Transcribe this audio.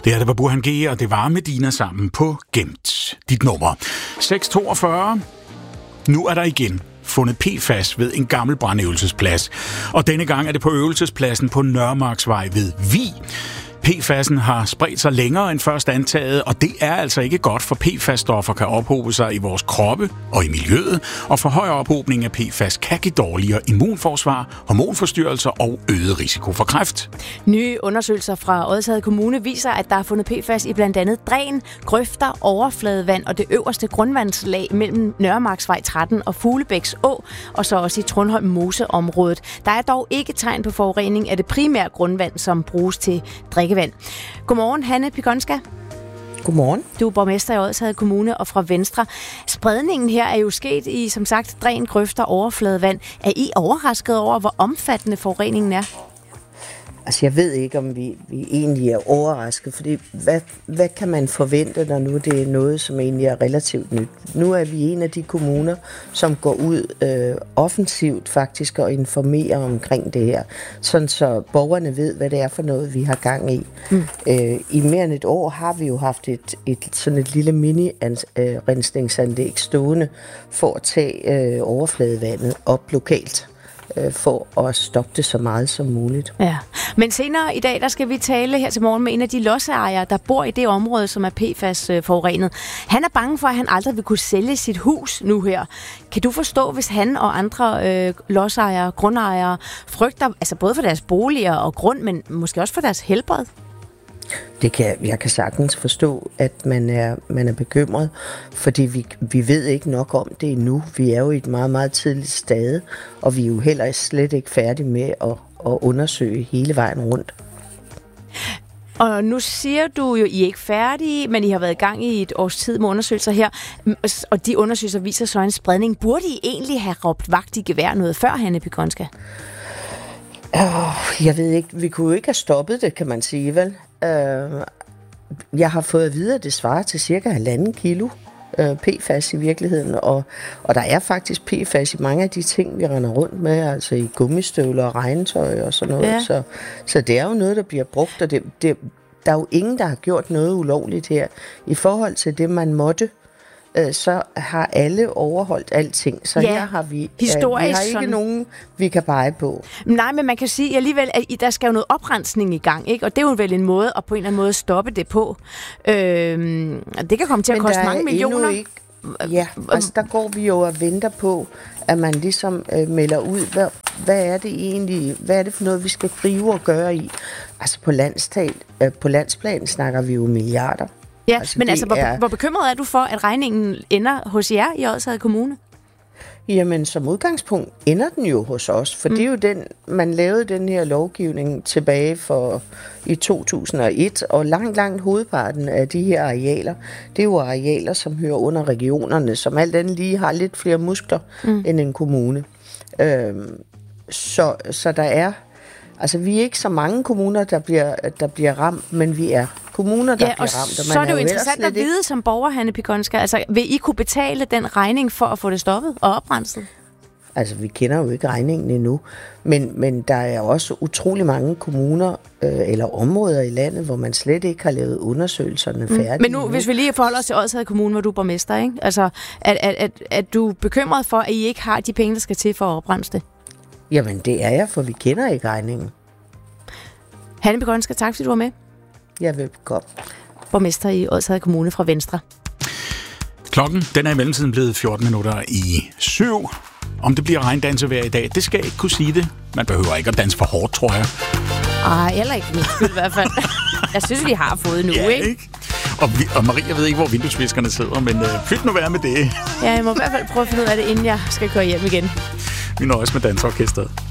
Det her, det var Burhan G, og det var Medina sammen på Gemt. Dit nummer 642. Nu er der igen fundet PFAS ved en gammel brandøvelsesplads. Og denne gang er det på øvelsespladsen på Nørremarksvej ved Vig. PFAS'en har spredt sig længere end først antaget, og det er altså ikke godt, for PFAS-stoffer kan ophobe sig i vores kroppe og i miljøet, og for høj ophobning af PFAS kan give dårligere immunforsvar, hormonforstyrrelser og øget risiko for kræft. Nye undersøgelser fra Odsherred Kommune viser, at der er fundet PFAS i blandt andet dræn, grøfter, overfladevand og det øverste grundvandslag mellem Nørremarksvej 13 og Fuglebæks Å, og så også i Trundholm Moseområdet. Der er dog ikke tegn på forurening af det primære grundvand, som bruges til drikkevand. Godmorgen, Hanne Pigonska. Godmorgen. Du er borgmester i Odsherred Kommune og fra Venstre. Spredningen her er jo sket i, som sagt, dræn, grøfter, overfladevand. Er I overrasket over, hvor omfattende forureningen er? Altså, jeg ved ikke, om vi egentlig er overrasket, fordi hvad kan man forvente, når nu det er noget, som egentlig er relativt nyt? Nu er vi en af de kommuner, som går ud offensivt faktisk og informerer omkring det her, sådan så borgerne ved, hvad det er for noget, vi har gang i. I mere end et år har vi jo haft sådan et lille mini-rensningsanlæg stående for at tage overfladevandet op lokalt, for at stoppe det så meget som muligt. Ja. Men senere i dag, der skal vi tale her til morgen med en af de lodsejere, der bor i det område, som er PFAS-forurenet. Han er bange for, at han aldrig vil kunne sælge sit hus nu her. Kan du forstå, hvis han og andre lodsejere, grundejere frygter, altså både for deres boliger og grund, men måske også for deres helbred? Jeg kan sagtens forstå, at man er bekymret, fordi vi ved ikke nok om det endnu. Vi er jo i et meget, meget tidligt stade, og vi er jo heller slet ikke færdige med at undersøge hele vejen rundt. Og nu siger du jo, I er ikke færdige, men I har været i gang i et års tid med undersøgelser her, og de undersøgelser viser så en spredning. Burde I egentlig have råbt vagt i gevær noget før, Hanne Pigonska? Jeg ved ikke, vi kunne jo ikke have stoppet det, kan man sige, vel? Jeg har fået at vide, at det svarer til cirka 1,5 kilo PFAS i virkeligheden, og der er faktisk PFAS i mange af de ting, vi render rundt med, altså i gummistøvler og regntøj og sådan noget. Ja. Så det er jo noget, der bliver brugt, og der er jo ingen, der har gjort noget ulovligt her. I forhold til det, man måtte, så har alle overholdt alting. Så ja, her har vi har ikke nogen, vi kan pege på. Nej, men man kan sige alligevel, at der skal jo noget oprensning i gang, ikke? Og det er jo vel en måde at på en eller anden måde stoppe det på. Det kan komme til at koste mange millioner. Ikke, ja, altså der går vi jo og venter på, at man ligesom melder ud, hvad er det egentlig, hvad er det for noget, vi skal drive og gøre i? Altså på landsplan snakker vi jo milliarder. Ja, men hvor bekymret er du for, at regningen ender hos jer i Odsherred Kommune? Jamen, som udgangspunkt ender den jo hos os, for det er jo man lavede den her lovgivning tilbage i 2001, og langt hovedparten af de her arealer, det er jo arealer, som hører under regionerne, som alt andet lige har lidt flere muskler end en kommune. Så der er, altså vi er ikke så mange kommuner, der bliver ramt, men vi er kommuner, der bliver ramt. Og så er det jo interessant at vide som borger, Hanne Pigonska, altså vil I kunne betale den regning for at få det stoppet og oprenset? Altså vi kender jo ikke regningen endnu, men der er også utrolig mange kommuner eller områder i landet, hvor man slet ikke har lavet undersøgelserne færdige. Men nu, hvis vi lige forholder os til Odsherred Kommune, hvor du er borgmester, ikke? Altså er du bekymret for, at I ikke har de penge, der skal til for at oprense det? Jamen det er jeg, for vi kender ikke regningen. Hanne Pigonska, tak fordi du var med. Jeg er velkommen. Borgmester i Odsherred Kommune fra Venstre. Klokken den er i mellemtiden blevet 7:14. Om det bliver regndansevejr i dag, det skal jeg ikke kunne sige det. Man behøver ikke at danse for hårdt, tror jeg. Heller ikke min skyld i hvert fald. Jeg synes, vi har fået nu, ikke? Og Maria ved ikke, hvor vinduesviskerne sidder, men pyt nu være med det. Ja, jeg må i hvert fald prøve at finde ud af det, inden jeg skal køre hjem igen. Vi når også med dansorkestret.